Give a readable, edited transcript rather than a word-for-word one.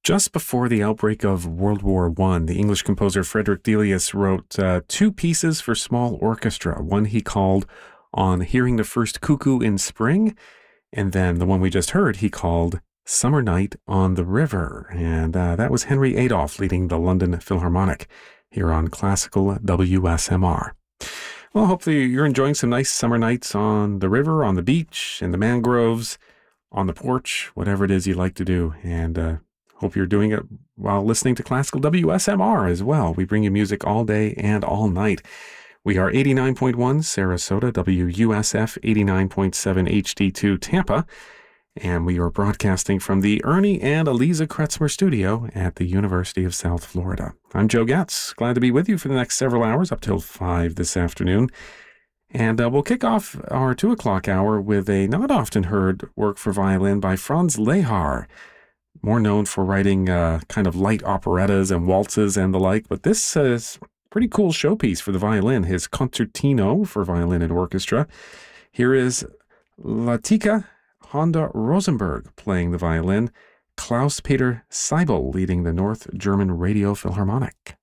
Just before the outbreak of World War I, the English composer Frederick Delius wrote two pieces for small orchestra. One he called On Hearing the First Cuckoo in Spring, and then the one we just heard he called Summer Night on the River. And that was Henry Adolph leading the London Philharmonic here on Classical WSMR. Well, hopefully you're enjoying some nice summer nights on the river, on the beach, in the mangroves, on the porch, whatever it is you like to do. And hope you're doing it while listening to Classical WSMR as well. We bring you music all day and all night. We are 89.1 Sarasota, WUSF 89.7 HD2 Tampa, and we are broadcasting from the Ernie and Eliza Kretzmer studio at the University of South Florida. I'm Joe Getz, glad to be with you for the next several hours, up till 5 this afternoon. And we'll kick off our 2 o'clock hour with a not often heard work for violin by Franz Lehár, more known for writing kind of light operettas and waltzes and the like, but this is a pretty cool showpiece for the violin, his Concertino for violin and orchestra. Here is Latika Honda Rosenberg playing the violin, Klaus-Peter Seibel leading the North German Radio Philharmonic.